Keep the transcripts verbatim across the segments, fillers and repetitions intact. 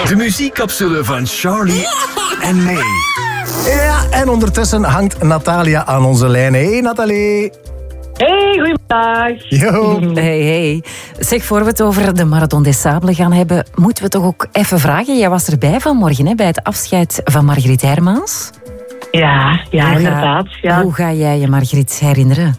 De muziekcapsule van Charlie en May. Ja, en ondertussen hangt Natalia aan onze lijn. Hey Nathalie. Hey, goeiedag. Yo. Hey, hey. Zeg, voor we het over de Marathon des Sables gaan hebben, moeten we toch ook even vragen. Jij was erbij vanmorgen hè, bij het afscheid van Margriet Hermans. Ja, ja, Hoe ga- inderdaad. Ja, Hoe ga jij je Margriet herinneren?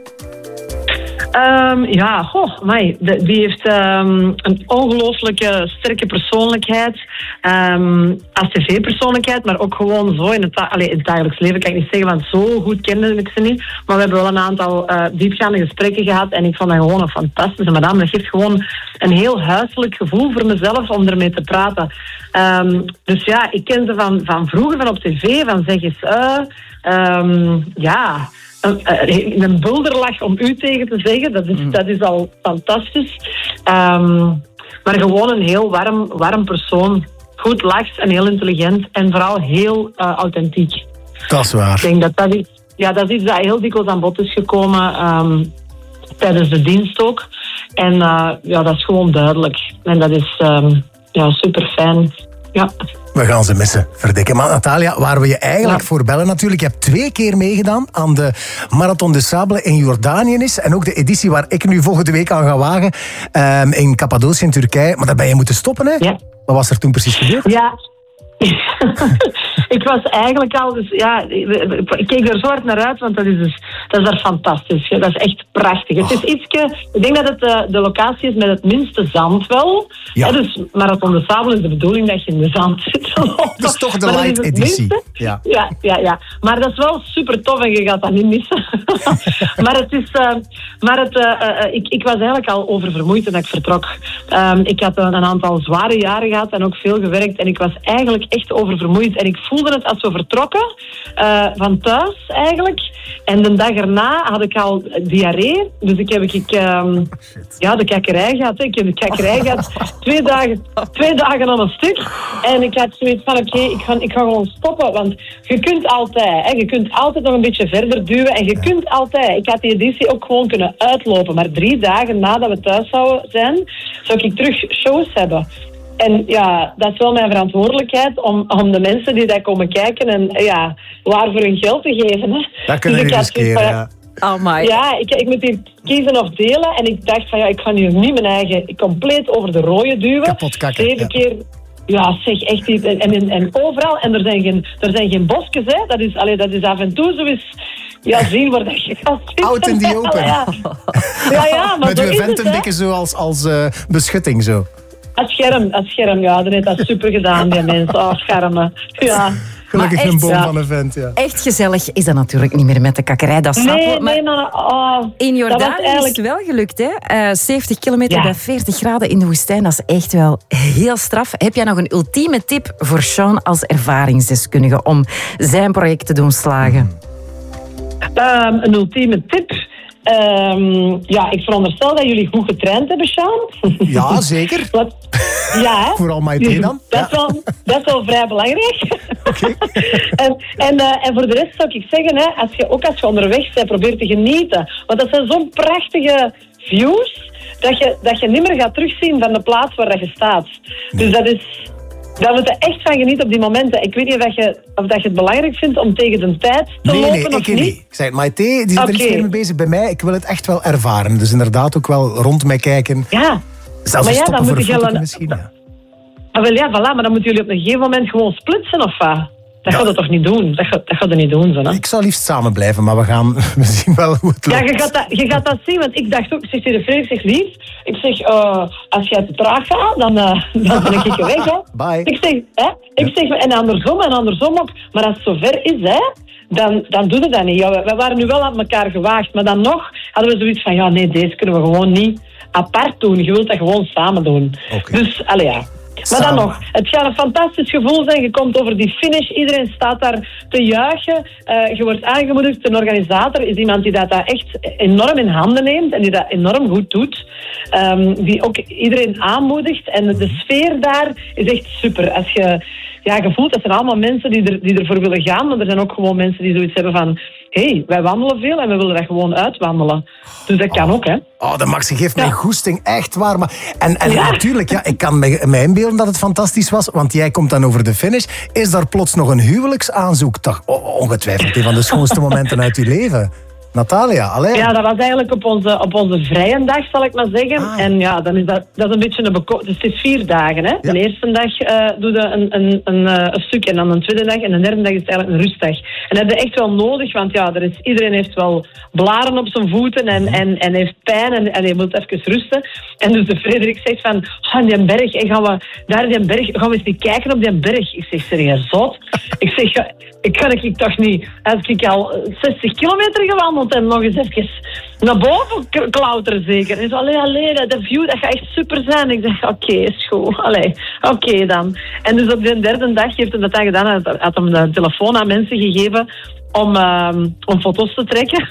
um, ja goh, amai, de, die heeft um, een ongelooflijke sterke persoonlijkheid. Um, als tv-persoonlijkheid, maar ook gewoon zo in het, da- allee, in het dagelijks leven. Kan ik niet zeggen, want zo goed kende ik ze niet. Maar we hebben wel een aantal uh, diepgaande gesprekken gehad. En ik vond dat gewoon een fantastische madame. Dat geeft gewoon een heel huiselijk gevoel voor mezelf om ermee te praten. Um, dus ja, ik ken ze van, van vroeger, van op tv, van zeg eens... Uh, um, ja... Een, een bulderlach om u tegen te zeggen, dat is, dat is al fantastisch. Um, maar gewoon een heel warm, warm persoon. Goed lacht en heel intelligent en vooral heel uh, authentiek. Dat is waar. Ik denk dat dat is, ja, dat is iets dat heel dikwijls aan bod is gekomen um, tijdens de dienst ook. En uh, ja, dat is gewoon duidelijk. En dat is um, ja, super fijn. Ja. We gaan ze missen, verdikken. Maar Natalia, waar we je eigenlijk Ja. voor bellen natuurlijk. Je hebt twee keer meegedaan aan de Marathon des Sables in Jordanië is. En ook de editie waar ik nu volgende week aan ga wagen. Um, in Cappadocië in Turkije. Maar daar ben je moeten stoppen, hè? Ja. Wat was er toen precies gebeurd? Ja. Ik was eigenlijk al... Dus, ja, ik keek er zo hard naar uit, want dat is, dus, dat is daar fantastisch. Dat is echt prachtig. Het is ietske, ik denk dat het de, de locatie is met het minste zand wel. Ja. Ja, dus Marathon des Sables is de bedoeling dat je in de zand zit. Dat is toch de Maar dat is light het editie. minste. Ja. Ja, ja, ja. Maar dat is wel super tof en je gaat dat niet missen. Maar het is... Uh, maar het, uh, uh, ik, ik was eigenlijk al oververmoeid toen ik vertrok. Um, ik had een, een aantal zware jaren gehad en ook veel gewerkt. En ik was eigenlijk echt oververmoeid. En ik voelde het als we vertrokken uh, van thuis eigenlijk. En de dag erna had ik al diarree. Dus ik heb ik, um, ja, de kakkerij gehad. Hè. Ik heb de kakkerij gehad. Twee dagen, twee dagen aan een stuk. En ik had zoiets van, oké, okay, ik, ga, ik ga gewoon stoppen. Want je kunt altijd, hè, je kunt altijd nog een beetje verder duwen. En je kunt altijd, ik had die editie ook gewoon kunnen uitlopen. Maar drie dagen nadat we thuis zouden zijn, zou ik terug shows hebben. En ja, dat is wel mijn verantwoordelijkheid om, om de mensen die daar komen kijken en ja, waarvoor hun geld te geven. Hè. Dat kunnen Dus we ik had riskeren, zoiets van, ja. Oh my. Ja, ik, ik moet hier kiezen of delen. En ik dacht van ja, ik ga nu niet mijn eigen compleet over de rode duwen. Kapot kakken, Zeven ja. keer. Ja, zeg echt iets. En, en, en overal. En er zijn geen, er zijn geen bosjes, hè. Dat is, allee, dat is af en toe zo eens... Ja, zien waar dat je gaat zitten. Out in the open. Ja, ja, ja maar Met zo uw is het, hè. ventendikken zo als, als uh, beschutting zo. Het scherm, het scherm, ja. Dan heeft dat super gedaan, die mensen. Oh, schermen. Ja. Gelukkig Maar een echt, boom ja. van een vent, ja. Echt gezellig is dat natuurlijk niet meer met de kakkerij, dat snap Nee, we. Maar nee, maar... Oh, in dat was Jordanië eigenlijk... is het wel gelukt, hè? Uh, zeventig kilometer Ja. bij veertig graden in de woestijn, dat is echt wel heel straf. Heb jij nog een ultieme tip voor Sean als ervaringsdeskundige om zijn project te doen slagen? Um, een ultieme tip... Um, ja, ik veronderstel dat jullie goed getraind hebben, Sean. Ja, zeker. Wat? Ja, hè? Vooral Maite dan. Dat is, wel, dat is wel vrij belangrijk. Oké. en, en, uh, en voor de rest zou ik zeggen, hè, als je, ook als je onderweg bent, probeer te genieten. Want dat zijn zo'n prachtige views, dat je, dat je niet meer gaat terugzien van de plaats waar dat je staat. Nee. Dus dat is... Daar moet je echt van genieten op die momenten. Ik weet niet of, dat je, of dat je het belangrijk vindt om tegen de tijd te Nee, lopen nee, of ik niet. niet. Ik zei het, Maite, die zit er iets Oké. meer mee bezig. Bij mij, ik wil het echt wel ervaren. Dus inderdaad ook wel rond mij kijken. Ja, Zelfs maar ja, stoppen dan voor moet een je foto wel- misschien. Ja. ah, wel, ja, voilà, maar dan moeten jullie op een gegeven moment gewoon splitsen of wat? Dat Ja. gaat het toch niet doen? Dat gaat, dat gaat het niet doen, zo, hè? Ik zou liefst samen blijven, maar we gaan we zien wel hoe het Ja, loopt. je gaat, dat, je gaat dat zien, want ik dacht ook, ik zeg tegen Frederik, ik zeg lief, ik zeg, uh, als jij te traag gaat, dan, uh, dan ben ik weg, hè. Bye. Ik zeg, hè, ik zeg, en andersom en andersom ook, maar als het zover is, hè, dan, dan doen we dat niet. Ja, we, we waren nu wel aan elkaar gewaagd, maar dan nog hadden we zoiets van, ja, nee, deze kunnen we gewoon niet apart doen. Je wilt dat gewoon samen doen. Oké. Dus, allee, ja. Maar Samen. dan nog, het gaat een fantastisch gevoel zijn. Je komt over die finish, iedereen staat daar te juichen. Uh, je wordt aangemoedigd. Een organisator is iemand die dat, dat echt enorm in handen neemt en die dat enorm goed doet. Um, die ook iedereen aanmoedigt. En de sfeer daar is echt super. Als je ja, je voelt, dat zijn allemaal mensen die, er, die ervoor willen gaan, maar er zijn ook gewoon mensen die zoiets hebben van, hé, hey, wij wandelen veel en we willen dat gewoon uitwandelen. Dus dat kan oh. ook, hè. Oh, de Maxi geeft mij Ja. goesting, echt waar. Maar, en en Ja. natuurlijk, ja, ik kan me, me inbeelden dat het fantastisch was, want jij komt dan over de finish. Is daar plots nog een huwelijksaanzoek? Toch oh, ongetwijfeld een van de schoonste momenten uit je leven. Natalia, alleen. Ja, dat was eigenlijk op onze, op onze vrije dag, zal ik maar zeggen. Ah. En ja, dan is dat, dat is een beetje een beko- dus het is vier dagen, hè. Ja. De eerste dag uh, doe je een, een, een, uh, een stuk en dan een tweede dag. En de derde dag is het eigenlijk een rustdag. En dat heb je echt wel nodig, want ja, er is, iedereen heeft wel blaren op zijn voeten en, en, en heeft pijn en, en je moet even rusten. En dus de Frederik zegt van, oh, in die berg, en gaan we daar in die berg, gaan we eens niet kijken op die berg. Ik zeg, serieus, zot? Ik zeg, ja, ik kan ik toch niet, als ik al zestig kilometer gewandeld en nog eens even naar boven k- klauteren zeker. En zo, allee, allee, de view, dat gaat echt super zijn. Ik zeg, oké, okay, is goed. Allee, oké okay dan. En dus op de derde dag heeft hij dat dan gedaan. Hij had hem de telefoon aan mensen gegeven om, uh, om foto's te trekken.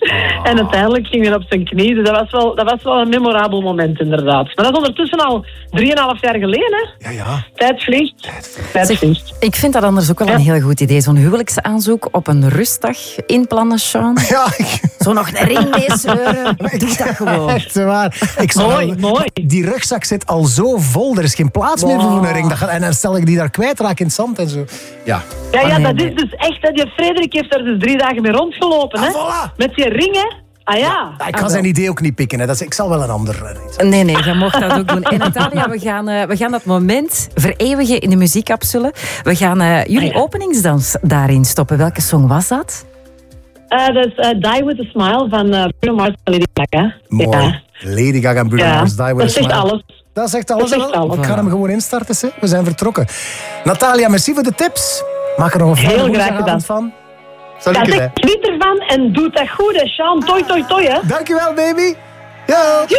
En uiteindelijk ging hij op zijn knie. Dus dat was wel, dat was wel een memorabel moment, inderdaad. Maar dat is ondertussen al drieënhalf jaar geleden, hè. Ja, ja. Tijd vliegt. Tijd Zeg, vliegt. ik vind dat anders ook wel Ja. een heel goed idee. Zo'n huwelijksaanzoek op een rustdag inplannen, Sean. Ja, ik- Zo nog een ring meesleuren. Doe dat gewoon. echt waar. Ik zou Mooi, wel- mooi. Die rugzak zit al zo vol, er is geen plaats meer voor een ring. Dat gaat- En dan stel ik die daar kwijtraak in het zand en zo. Ja. Ja, ja, nee, dat nee. is dus echt, hè. Die Frederik heeft daar dus drie dagen mee rondgelopen, hè. Ah, voilà. Met die ringen. Ah ja. Ja, ik ga zijn idee ook niet pikken. Hè. Dat is, ik zal wel een ander eh, iets. Nee, nee, je mocht dat ook doen. En Natalia, we gaan, uh, we gaan dat moment vereeuwigen in de muziekcapsule. We gaan uh, jullie Ah, ja. openingsdans daarin stoppen. Welke song was dat? Uh, dat is uh, Die With A Smile van uh, Bruno Mars en Lady Gaga. Mooi. Ja. Lady Gaga en Bruno Ja, Mars, Die With A dat zegt Smile. alles. Dat zegt alles. Dat zegt wel. alles. Ik ga hem gewoon instarten. Hè. We zijn vertrokken. Natalia, merci voor de tips. Maak er nog een Heel fijne graag woensdagavond gedaan. van. Zal Ja, ik het, zeg, hè? geniet ervan en doe dat goed, hè, Sean. Toi, toi, toi, hè. Dankjewel, baby. Yo.